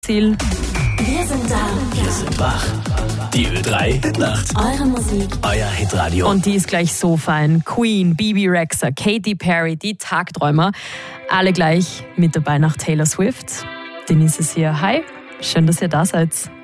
Ziel. Wir sind da. Wir sind wach. Die Ö3 Hitnacht. Eure Musik. Euer Hitradio. Und die ist gleich so fein. Queen, Bebe Rexha, Katy Perry, die Tagträumer. Alle gleich mit dabei nach Taylor Swift. Denise ist hier. Hi, schön, dass ihr da seid.